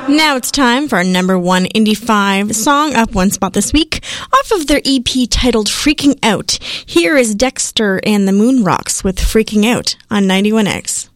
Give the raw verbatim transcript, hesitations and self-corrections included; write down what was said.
Now it's time for our number one Indie five song, up one spot this week, off of their E P titled Freaking Out. Here is Dexter and the Moon Rocks with Freaking Out on ninety-one X.